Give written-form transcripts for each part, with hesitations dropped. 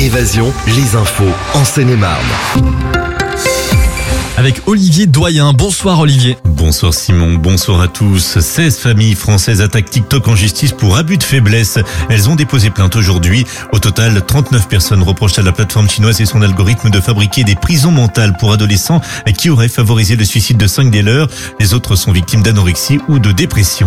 Évasion, les infos en Seine-et-Marne. Avec Olivier Doyen. Bonsoir Olivier. Bonsoir Simon, bonsoir à tous. 16 familles françaises attaquent TikTok en justice pour abus de faiblesse. Elles ont déposé plainte aujourd'hui. Au total, 39 personnes reprochent à la plateforme chinoise et son algorithme de fabriquer des prisons mentales pour adolescents qui auraient favorisé le suicide de 5 des leurs. Les autres sont victimes d'anorexie ou de dépression.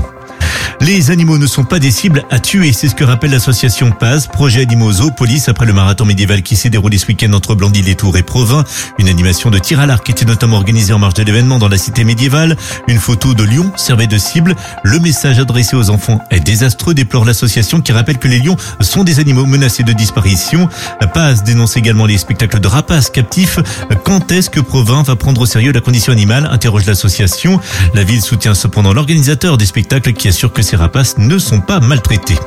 Les animaux ne sont pas des cibles à tuer, c'est ce que rappelle l'association PAZ, Projet Animaux Zoopolis, après le marathon médiéval qui s'est déroulé ce week-end entre Blandy-les-Tours et Provins. Une animation de tir à l'arc était notamment organisée en marge de l'événement dans la cité médiévale. Une photo de lion servait de cible. Le message adressé aux enfants est désastreux, déplore l'association qui rappelle que les lions sont des animaux menacés de disparition. PAZ dénonce également les spectacles de rapaces captifs. Quand est-ce que Provins va prendre au sérieux la condition animale, interroge l'association. La ville soutient cependant l'organisateur des spectacles qui assure que ces rapaces ne sont pas maltraités.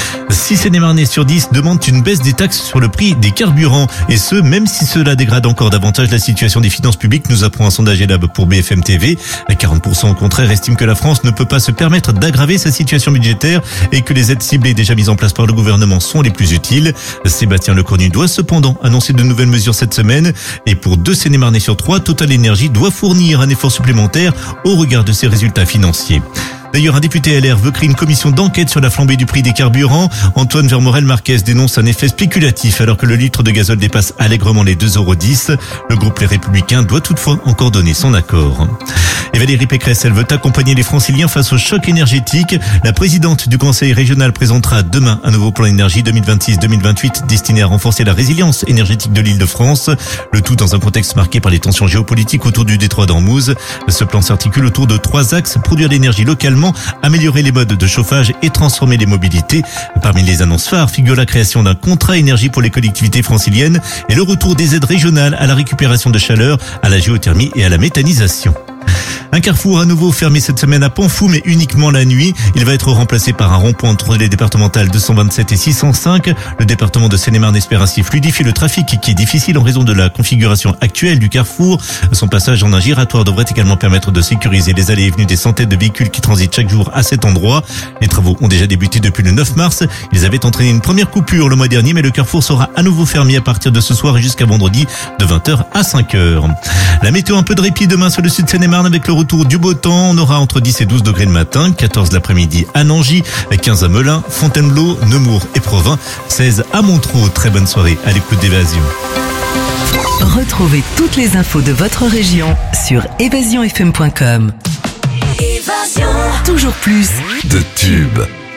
6 Seine-et-Marnais sur 10 demandent une baisse des taxes sur le prix des carburants. Et ce, même si cela dégrade encore davantage la situation des finances publiques, nous apprend un sondage ELAB pour BFM TV. 40% au contraire estiment que la France ne peut pas se permettre d'aggraver sa situation budgétaire et que les aides ciblées déjà mises en place par le gouvernement sont les plus utiles. Sébastien Lecornu doit cependant annoncer de nouvelles mesures cette semaine. Et pour 2 Seine-et-Marnais sur 3, Total Énergie doit fournir un effort supplémentaire au regard de ses résultats financiers. D'ailleurs, un député LR veut créer une commission d'enquête sur la flambée du prix des carburants. Antoine Vermorel-Marquez dénonce un effet spéculatif alors que le litre de gazole dépasse allègrement les 2,10 €. Le groupe Les Républicains doit toutefois encore donner son accord. Et Valérie Pécresse, elle veut accompagner les Franciliens face au choc énergétique. La présidente du Conseil régional présentera demain un nouveau plan énergie 2026-2028 destiné à renforcer la résilience énergétique de l'Île-de-France. Le tout dans un contexte marqué par les tensions géopolitiques autour du détroit d'Ormuz. Ce plan s'articule autour de 3 axes: produire l'énergie localement, améliorer les modes de chauffage et transformer les mobilités. Parmi les annonces phares figure la création d'un contrat énergie pour les collectivités franciliennes et le retour des aides régionales à la récupération de chaleur, à la géothermie et à la méthanisation. Un carrefour à nouveau fermé cette semaine à Panfou, mais uniquement la nuit. Il va être remplacé par un rond-point entre les départementales 227 et 605. Le département de Seine-et-Marne espère ainsi fluidifier le trafic qui est difficile en raison de la configuration actuelle du carrefour. Son passage en un giratoire devrait également permettre de sécuriser les allées et venues des centaines de véhicules qui transitent chaque jour à cet endroit. Les travaux ont déjà débuté depuis le 9 mars. Ils avaient entraîné une première coupure le mois dernier, mais le carrefour sera à nouveau fermé à partir de ce soir et jusqu'à vendredi de 20h à 5h. La météo, un peu de répit demain sur le sud de Seine-et-Marne avec le retour du beau temps. On aura entre 10 et 12 degrés le matin, 14 l'après-midi à Nangy, 15 à Melun, Fontainebleau, Nemours et Provins, 16 à Montreux. Très bonne soirée à l'écoute d'Évasion. Retrouvez toutes les infos de votre région sur évasionfm.com. Évasion. Toujours plus De tubes.